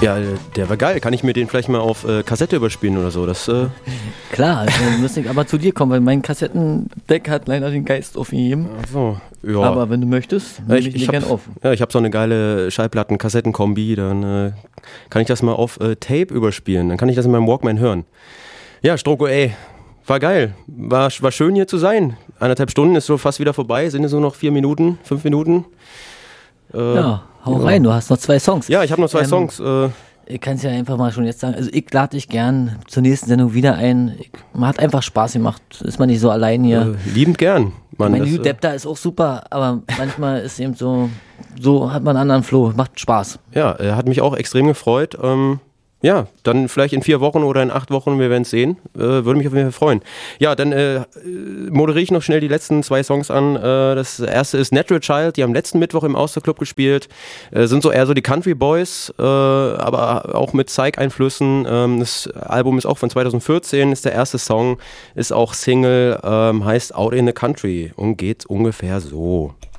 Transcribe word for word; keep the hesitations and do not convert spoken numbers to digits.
Ja, der war geil. Kann ich mir den vielleicht mal auf äh, Kassette überspielen oder so? Das, äh Klar, also müsste ich aber zu dir kommen, weil mein Kassettendeck hat leider den Geist aufgegeben. Ach so, ja. Aber wenn du möchtest, nehme ich, ich, ich ich gerne auf. Ja, ich habe so eine geile Schallplatten-Kassetten-Kombi, dann äh, kann ich das mal auf äh, Tape überspielen. Dann kann ich das in meinem Walkman hören. Ja, Stroko, ey, war geil. War, war schön hier zu sein. Eineinhalb Stunden ist so fast wieder vorbei. Sind es nur noch vier Minuten, fünf Minuten? Äh, Ja, hau ja. rein, du hast noch zwei Songs. Ja, ich habe noch zwei Ähm, Songs. Äh, Ich kann es ja einfach mal schon jetzt sagen. Also ich lade dich gern zur nächsten Sendung wieder ein. Ich, man hat einfach Spaß gemacht. Ist man nicht so allein hier. äh, liebend gern. Mann, Mein das, Hugh Depp da ist auch super, aber manchmal ist eben so, so hat man einen anderen Flow. Macht Spaß. Ja, er hat mich auch extrem gefreut. Ähm, ja, dann vielleicht in vier Wochen oder in acht Wochen, wir werden es sehen. Äh, würde mich auf jeden Fall freuen. Ja, dann äh, moderiere ich noch schnell die letzten zwei Songs an. Äh, das erste ist Natural Child, die haben letzten Mittwoch im Austerclub gespielt. Äh, sind so eher so die Country Boys, äh, aber auch mit Psych-Einflüssen. Ähm, das Album ist auch von zwanzig vierzehn, ist der erste Song, ist auch Single, ähm, heißt Out in the Country und geht ungefähr so.